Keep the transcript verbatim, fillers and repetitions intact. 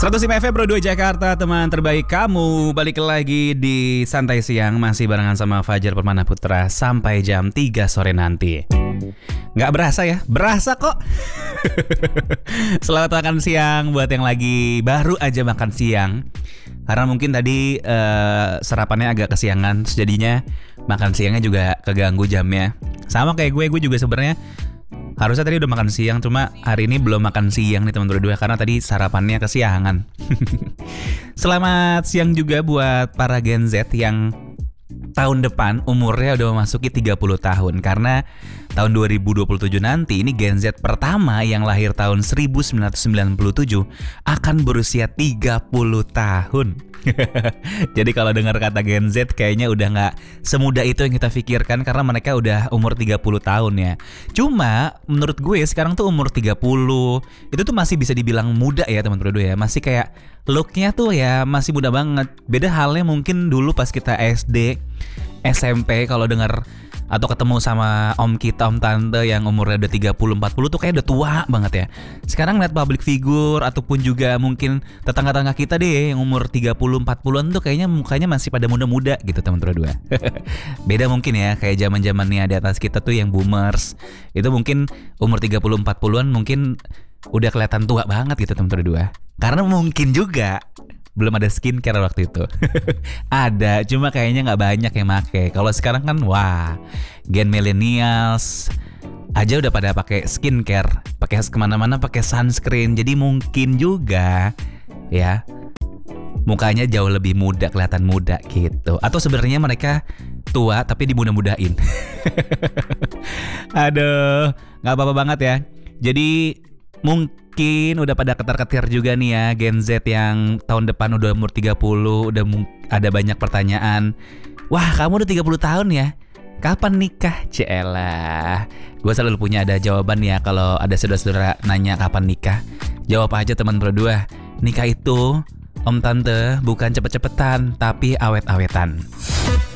seratus lima F M Pro dua Jakarta, teman terbaik kamu. Balik lagi di Santai Siang, masih barengan sama Fajar Permana Putra sampai jam tiga sore nanti. Nggak berasa ya? Berasa kok. Selamat makan siang buat yang lagi baru aja makan siang. Karena mungkin tadi uh, sarapannya agak kesiangan, terus jadinya makan siangnya juga keganggu jamnya. Sama kayak gue, gue juga sebenarnya harusnya tadi udah makan siang, cuma hari ini belum makan siang nih teman-teman berdua karena tadi sarapannya kesiangan. Selamat siang juga buat para Gen Z yang tahun depan umurnya udah memasuki tiga puluh tahun. Karena tahun dua ribu dua puluh tujuh nanti ini Gen Z pertama yang lahir tahun seribu sembilan ratus sembilan puluh tujuh akan berusia tiga puluh tahun. Jadi kalau dengar kata Gen Z kayaknya udah gak semudah itu yang kita pikirkan, karena mereka udah umur tiga puluh tahun ya. Cuma menurut gue sekarang tuh umur tiga puluh itu tuh masih bisa dibilang muda ya teman-teman ya. Masih kayak looknya tuh ya masih muda banget. Beda halnya mungkin dulu pas kita S D, S M P kalau dengar atau ketemu sama om kita, om tante yang umurnya udah tiga puluh empat puluh tuh kayak udah tua banget ya. Sekarang lihat public figure ataupun juga mungkin tetangga-tetangga kita deh yang umur tiga puluh empat puluhan tuh kayaknya mukanya masih pada muda-muda gitu teman-teman dua. Beda mungkin ya, kayak zaman-zamannya di atas kita tuh yang boomers. Itu mungkin umur tiga puluh empat puluhan mungkin udah kelihatan tua banget gitu teman-teman dua. Karena mungkin juga belum ada skincare waktu itu. Ada, cuma kayaknya nggak banyak yang make. Kalau sekarang kan wah, gen millennials aja udah pada pakai skincare, pakai kemana-mana pakai sunscreen. Jadi mungkin juga ya mukanya jauh lebih muda, kelihatan muda gitu. Atau sebenarnya mereka tua tapi dimudah-mudahin. Aduh, nggak apa-apa banget ya. Jadi mungkin udah pada ketar-ketir juga nih ya Gen Z yang tahun depan udah umur tiga puluh. Udah mung- ada banyak pertanyaan. Wah, kamu udah tiga puluh tahun ya? Kapan nikah? Ceelah, gue selalu punya ada jawaban ya kalau ada saudara-saudara nanya kapan nikah. Jawab aja teman berdua, nikah itu om tante bukan cepet-cepetan tapi awet-awetan.